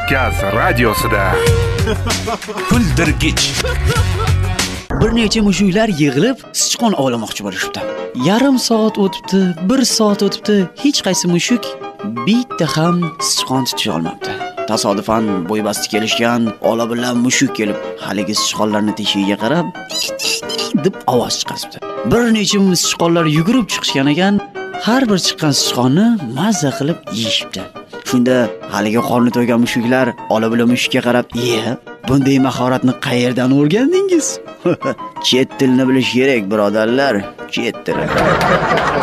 Kavkaz radiosida. Kuldirgich. Bir necha mushuklar yig'ilib sichqon ovlamoqchi bo'lishibdi. Yarim soat o'tibdi, 1 soat o'tibdi, hech qaysi mushuk bitta ham sichqon tutisha olmabdi. Tasodifan bo'ybasti kelishgan ola bilan mushuk kelib, haligi sichqonlarni teshigiga qarab deb ovoz chiqaribdi. Bir necha sichqonlar yugurib chiqishgan ekan, har bir chiqqan sichqonni mazza qilib yeyishibdi. Shunda haligi qorni to'ygan mushuklar ola bilan mushukka qarab, bunday mahoratni qayerdan o'rgandingiz?" Chet tilni bilish kerak, birodarlar, chet tili.